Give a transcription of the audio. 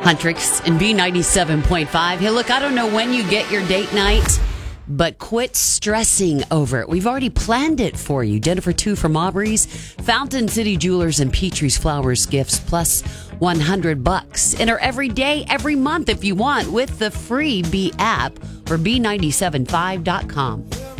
Huntrix and B97.5. Hey, look, I don't know when you get your date night, but quit stressing over it. We've already planned it for you. Jennifer 2 from Aubrey's, Fountain City Jewelers, and Petrie's Flowers gifts plus $100. Enter every day, every month if you want with the free B app or B975.com.